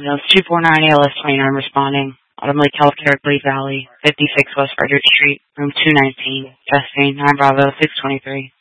Mills 249 ALS 29 responding. Autumn Lake Healthcare, Glade Valley, 56 West Frederick Street, room 219, testing 9 Bravo 623.